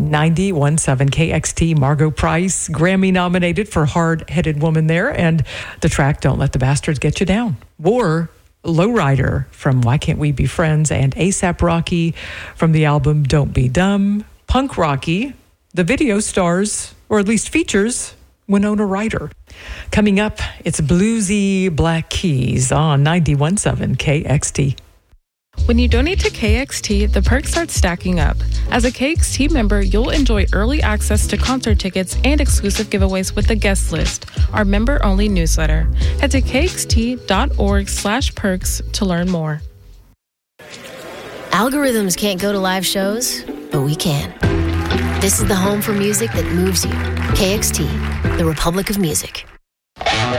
91.7 KXT. Margot Price, Grammy nominated for Hard-Headed Woman there, and the track Don't Let the Bastards Get You Down. War, Lowrider from Why Can't We Be Friends, and ASAP Rocky from the album Don't Be Dumb. Punk Rocky, the video stars, or at least features, Winona Ryder. Coming up, it's Bluesy Black Keys on 91.7 KXT. When you donate to KXT, the perks start stacking up. As a KXT member, you'll enjoy early access to concert tickets and exclusive giveaways with the guest list, our member-only newsletter. Head to kxt.org/perks to learn more. Algorithms can't go to live shows, but we can. This is the home for music that moves you. KXT, the Republic of Music.